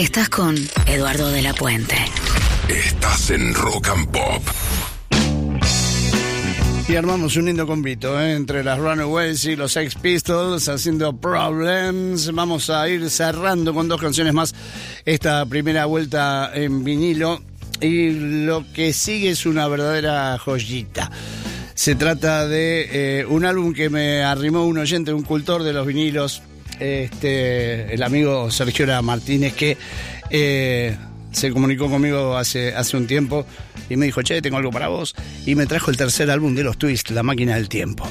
Estás con Eduardo de la Puente. Estás en Rock and Pop. Y armamos un lindo convito, entre las Runaways y los Sex Pistols haciendo Problems. Vamos a ir cerrando con 2 canciones más esta primera vuelta en vinilo. Y lo que sigue es una verdadera joyita. Se trata de un álbum que me arrimó un oyente, un cultor de los vinilos, el amigo Sergio Martínez, que se comunicó conmigo hace un tiempo y me dijo: che, tengo algo para vos, y me trajo el tercer álbum de los Twist, La Máquina del Tiempo.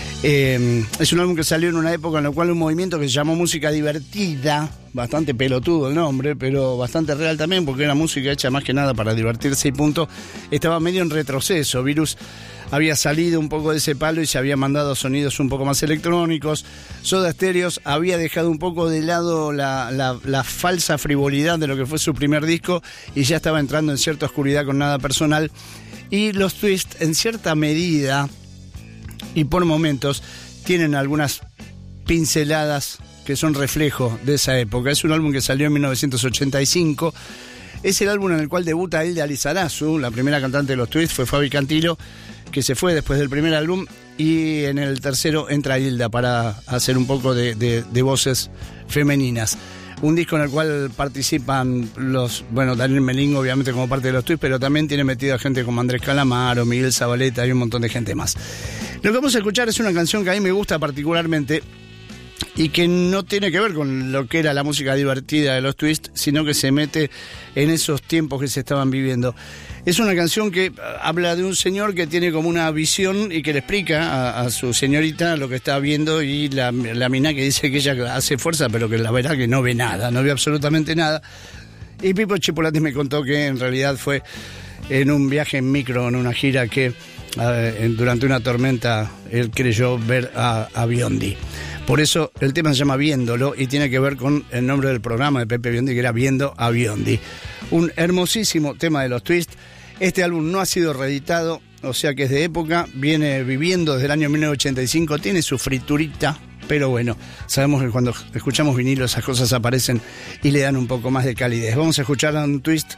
Es un álbum que salió en una época en la cual un movimiento que se llamó música divertida, bastante pelotudo el nombre, pero bastante real también, porque era música hecha más que nada para divertirse y punto, estaba medio en retroceso. Virus había salido un poco de ese palo y se había mandado sonidos un poco más electrónicos. Soda Stereo había dejado un poco de lado la falsa frivolidad de lo que fue su primer disco y ya estaba entrando en cierta oscuridad con Nada Personal. Y los Twist, en cierta medida y por momentos, tienen algunas pinceladas que son reflejo de esa época. Es un álbum que salió en 1985. Es el álbum en el cual debuta Hilda Lizarazu. La primera cantante de los Twist fue Fabi Cantilo, que se fue después del primer álbum, y en el tercero entra Hilda para hacer un poco de voces femeninas. Un disco en el cual participan Daniel Meling, obviamente, como parte de los Twist, pero también tiene metido a gente como Andrés Calamaro, Miguel Zabaleta y un montón de gente más. Lo que vamos a escuchar es una canción que a mí me gusta particularmente y que no tiene que ver con lo que era la música divertida de los Twist, sino que se mete en esos tiempos que se estaban viviendo. Es una canción que habla de un señor que tiene como una visión y que le explica a su señorita lo que está viendo, y la mina que dice que ella hace fuerza, pero que la verdad que no ve nada, no ve absolutamente nada. Y Pipo Chipolati me contó que en realidad fue en un viaje en micro, en una gira, que durante una tormenta él creyó ver a Biondi. Por eso el tema se llama Viéndolo y tiene que ver con el nombre del programa de Pepe Biondi, que era Viendo a Biondi. Un hermosísimo tema de los Twist. Este álbum no ha sido reeditado, o sea que es de época, viene viviendo desde el año 1985, tiene su friturita, pero bueno, sabemos que cuando escuchamos vinilo esas cosas aparecen y le dan un poco más de calidez. Vamos a escuchar a un Twist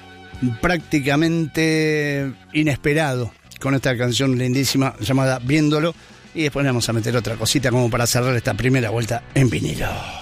prácticamente inesperado con esta canción lindísima llamada Viéndolo, y después le vamos a meter otra cosita como para cerrar esta primera vuelta en vinilo.